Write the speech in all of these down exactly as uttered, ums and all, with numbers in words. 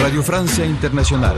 Radio Francia Internacional.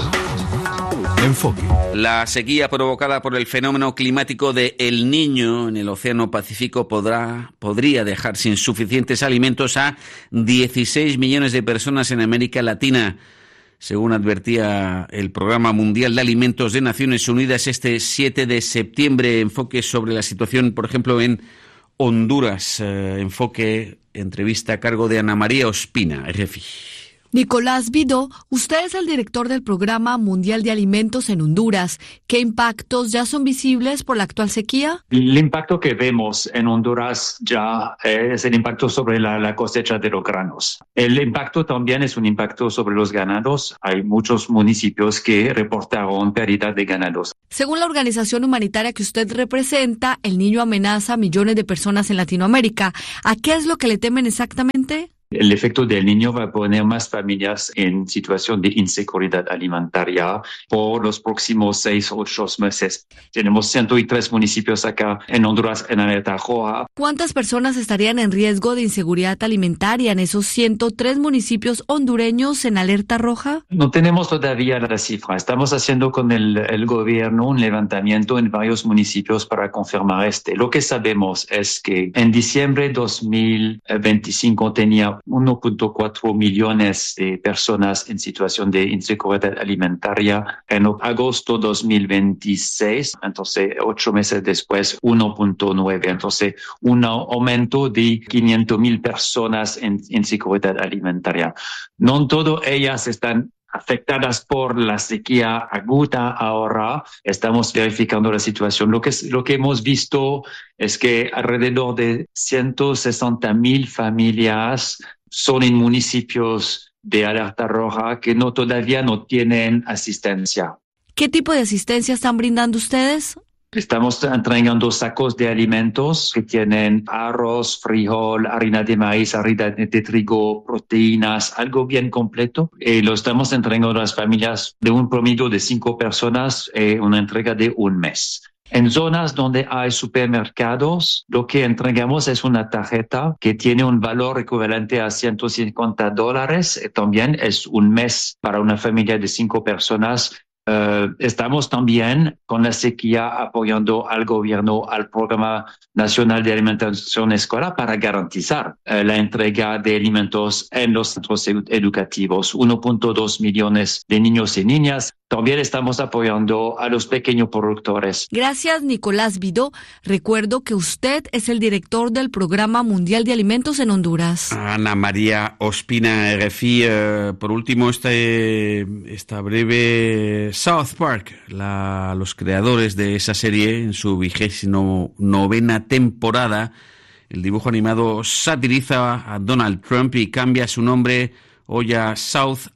Enfoque. La sequía provocada por el fenómeno climático de El Niño en el Océano Pacífico podrá, podría dejar sin suficientes alimentos a dieciséis millones de personas en América Latina, según advertía el Programa Mundial de Alimentos de Naciones Unidas este siete de septiembre. Enfoque sobre la situación, por ejemplo, en Honduras. Eh, enfoque, entrevista a cargo de Ana María Ospina, R F I. Nicolás Vidó, usted es el director del Programa Mundial de Alimentos en Honduras. ¿Qué impactos ya son visibles por la actual sequía? El impacto que vemos en Honduras ya es el impacto sobre la, la cosecha de los granos. El impacto también es un impacto sobre los ganados. Hay muchos municipios que reportaron pérdida de ganados. Según la organización humanitaria que usted representa, El Niño amenaza a millones de personas en Latinoamérica. ¿A qué es lo que le temen exactamente? El efecto del Niño va a poner más familias en situación de inseguridad alimentaria por los próximos seis o ocho meses. Tenemos ciento tres municipios acá en Honduras en alerta roja. ¿Cuántas personas estarían en riesgo de inseguridad alimentaria en esos ciento tres municipios hondureños en alerta roja? No tenemos todavía la cifra. Estamos haciendo con el, el gobierno un levantamiento en varios municipios para confirmar este. Lo que sabemos es que en diciembre de dos mil veinticinco tenía uno punto cuatro millones de personas en situación de inseguridad alimentaria. En agosto de dos mil veintiséis, entonces ocho meses después, uno punto nueve. Entonces, un aumento de quinientas mil personas en inseguridad alimentaria. No todas ellas están afectadas por la sequía aguda ahora. Estamos verificando la situación. Lo que, lo que hemos visto es que alrededor de ciento sesenta mil familias son en municipios de alerta roja que no todavía no tienen asistencia. ¿Qué tipo de asistencia están brindando ustedes? Estamos entregando sacos de alimentos que tienen arroz, frijol, harina de maíz, harina de trigo, proteínas, algo bien completo. Y lo estamos entregando a las familias de un promedio de cinco personas, eh, una entrega de un mes. En zonas donde hay supermercados, lo que entregamos es una tarjeta que tiene un valor equivalente a ciento cincuenta dólares. También es un mes para una familia de cinco personas. Uh, estamos también con la sequía apoyando al gobierno, al Programa Nacional de Alimentación Escolar para garantizar uh, la entrega de alimentos en los centros educativos. uno punto dos millones de niños y niñas. También estamos apoyando a los pequeños productores. Gracias, Nicolás Vidó. Recuerdo que usted es el director del Programa Mundial de Alimentos en Honduras. Ana María Ospina, R F I. Eh, por último, este, esta breve South Park. La, los creadores de esa serie, en su vigésimo novena temporada, el dibujo animado satiriza a Donald Trump y cambia su nombre hoy a South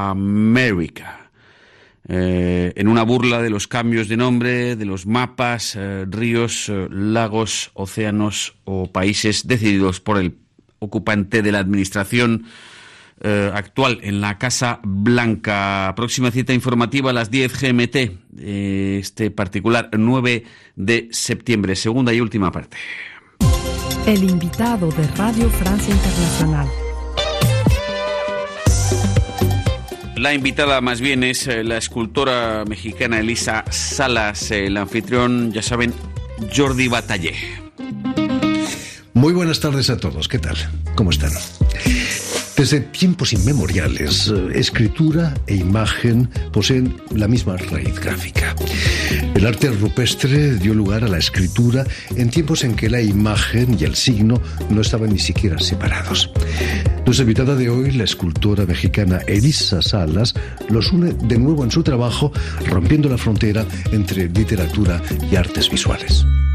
America. Eh, en una burla de los cambios de nombre, de los mapas, eh, ríos, eh, lagos, océanos o países decididos por el ocupante de la administración eh, actual en la Casa Blanca. Próxima cita informativa a las diez G M T, eh, este particular nueve de septiembre, segunda y última parte. El invitado de Radio Francia Internacional. La invitada más bien es la escultora mexicana Elisa Salas, el anfitrión, ya saben, Jordi Batallé. Muy buenas tardes a todos, ¿qué tal? ¿Cómo están? Desde tiempos inmemoriales, escritura e imagen poseen la misma raíz gráfica. El arte rupestre dio lugar a la escritura en tiempos en que la imagen y el signo no estaban ni siquiera separados. Nuestra invitada de hoy, la escultora mexicana Elisa Salas, los une de nuevo en su trabajo, rompiendo la frontera entre literatura y artes visuales.